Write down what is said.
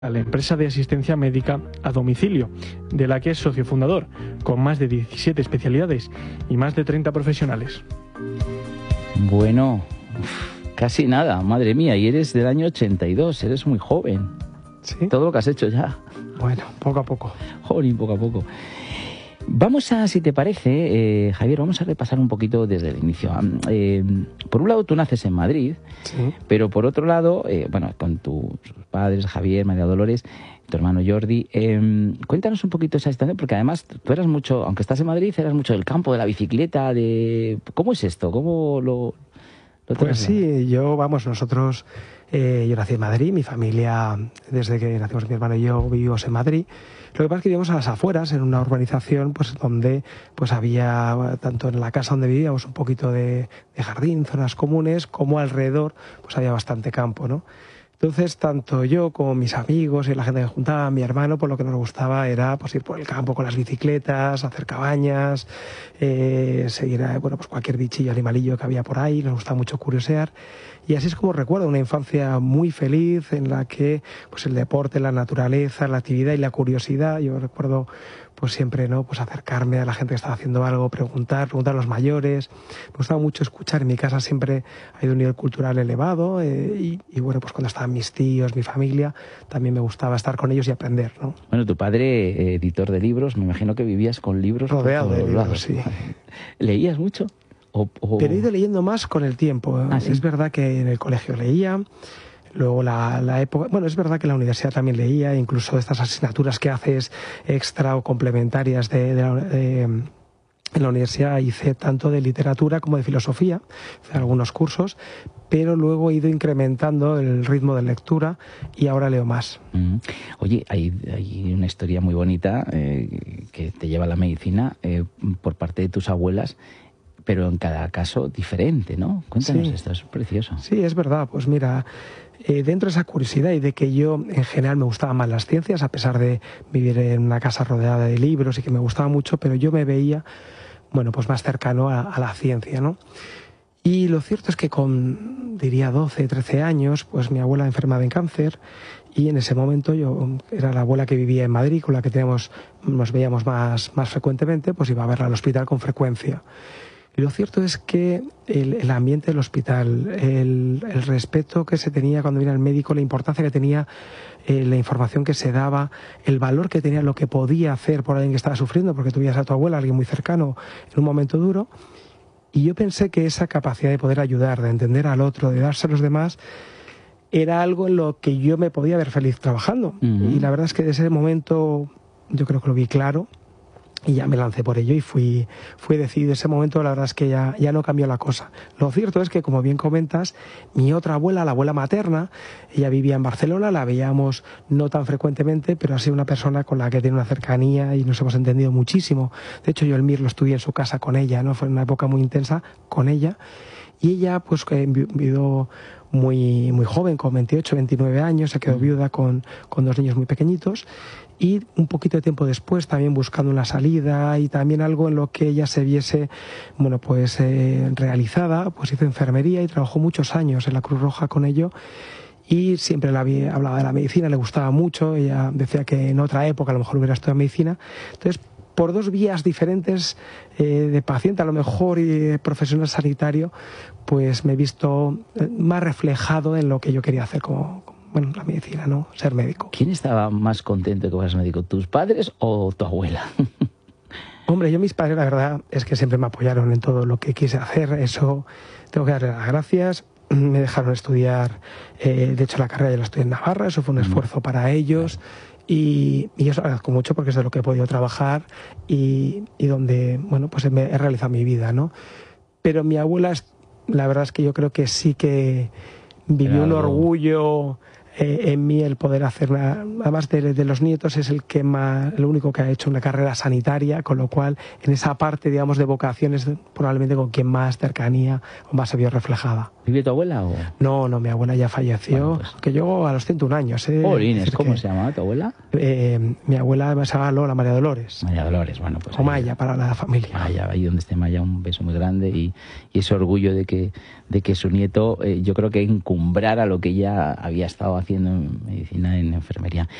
a la empresa de asistencia médica a domicilio, de la que es socio fundador, con más de 17 especialidades y más de 30 profesionales. Bueno, casi nada, madre mía, y eres del año 82, eres muy joven. ¿Sí? Todo lo que has hecho ya. Bueno, poco a poco. Jolín, poco a poco. Vamos a, si te parece, Javier, vamos a repasar un poquito desde el inicio. Por un lado, tú naces en Madrid, Sí. pero por otro lado, bueno, con tus padres, Javier, María Dolores, tu hermano Jordi, cuéntanos un poquito esa historia, porque además tú eras mucho, aunque estás en Madrid, eras mucho del campo, de la bicicleta, de... ¿Cómo es esto? ¿Cómo lo Pues sí, yo nací en Madrid, mi familia, desde que nacimos mi hermano y yo, vivimos en Madrid. Lo que pasa es que vivíamos a las afueras, en una urbanización pues donde pues había, tanto en la casa donde vivíamos, un poquito de jardín, zonas comunes, como alrededor pues había bastante campo, ¿no? Entonces, tanto yo como mis amigos y la gente que juntaba, mi hermano, pues lo que nos gustaba era pues ir por el campo con las bicicletas, hacer cabañas, seguir a, bueno, pues cualquier bichillo, animalillo que había por ahí, nos gustaba mucho curiosear. Y así es como recuerdo una infancia muy feliz en la que pues el deporte, la naturaleza, la actividad y la curiosidad, yo recuerdo pues siempre, ¿no?, pues acercarme a la gente que estaba haciendo algo, preguntar a los mayores. Me gustaba mucho escuchar, en mi casa siempre ha habido un nivel cultural elevado, y bueno, pues cuando estaban mis tíos, mi familia, también me gustaba estar con ellos y aprender, ¿no? Bueno, tu padre, editor de libros, me imagino que vivías con libros rodeado por de todos libros, lados. sí. ¿Leías mucho? Pero he ido leyendo más con el tiempo. ¿Sí? Es verdad que en el colegio leía, luego la época... Bueno, es verdad que en la universidad también leía, incluso estas asignaturas que haces extra o complementarias en la universidad hice tanto de literatura como de filosofía, hice algunos cursos, pero luego he ido incrementando el ritmo de lectura y ahora leo más. Oye, hay una historia muy bonita que te lleva a la medicina por parte de tus abuelas, pero en cada caso diferente, ¿no? Cuéntanos esto, es precioso. Sí, es verdad. Pues mira, dentro de esa curiosidad y de que yo en general me gustaban más las ciencias, a pesar de vivir en una casa rodeada de libros y que me gustaba mucho, pero yo me veía, bueno, pues más cercano a la ciencia, ¿no? Y lo cierto es que con, diría, 12, 13 años, pues mi abuela enfermaba en cáncer y en ese momento yo era la abuela que vivía en Madrid, con la que nos veíamos más frecuentemente, pues iba a verla al hospital con frecuencia. Y lo cierto es que el ambiente del hospital, el respeto que se tenía cuando venía el médico, la importancia que tenía, la información que se daba, el valor que tenía lo que podía hacer por alguien que estaba sufriendo, porque tuvías a tu abuela, alguien muy cercano, en un momento duro. Y yo pensé que esa capacidad de poder ayudar, de entender al otro, de darse a los demás, era algo en lo que yo me podía ver feliz trabajando. Y la verdad es que desde ese momento yo creo que lo vi claro. Y ya me lancé por ello y fui decidido. Ese momento la verdad es que ya no cambió la cosa. Lo cierto es que, como bien comentas, mi otra abuela, la abuela materna, ella vivía en Barcelona, la veíamos no tan frecuentemente, pero ha sido una persona con la que tiene una cercanía y nos hemos entendido muchísimo. De hecho, yo el Mir lo estudié en su casa con ella, ¿no? Fue una época muy intensa con ella. Y ella, pues, vivió muy joven, con 28, 29 años, se quedó viuda con 2 niños muy pequeñitos. Y un poquito de tiempo después, también buscando una salida y también algo en lo que ella se viese, bueno, pues realizada, pues hizo enfermería y trabajó muchos años en la Cruz Roja con ello. Y siempre hablaba de la medicina, le gustaba mucho. Ella decía que en otra época a lo mejor hubiera estudiado medicina. Entonces, por 2 vías diferentes, de paciente a lo mejor y de profesional sanitario, pues me he visto más reflejado en lo que yo quería hacer como la medicina, ¿no? Ser médico. ¿Quién estaba más contento que fueras médico, tus padres o tu abuela? Hombre, yo mis padres la verdad es que siempre me apoyaron en todo lo que quise hacer. Eso tengo que darle las gracias. Me dejaron estudiar, de hecho la carrera ya la estudié en Navarra, eso fue un esfuerzo para ellos. Y yo os agradezco mucho porque es de lo que he podido trabajar y donde, bueno, pues he realizado mi vida, ¿no? Pero mi abuela, la verdad es que yo creo que sí que vivió un orgullo en mí el poder hacer además de los nietos, es el único que ha hecho una carrera sanitaria, con lo cual en esa parte, digamos, de vocaciones probablemente con quien más cercanía o más se vio reflejada. ¿Vive tu abuela o...? No, mi abuela ya falleció, Bueno, pues... que llegó a los 101 años. Jolines, ¿cómo se llamaba tu abuela? Mi abuela se llama Lola María Dolores. María Dolores, bueno, pues... O Maya, para la familia. Maya, ahí donde esté Maya, un beso muy grande y ese orgullo de que su nieto, yo creo que encumbrara lo que ella había estado haciendo en medicina, en enfermería.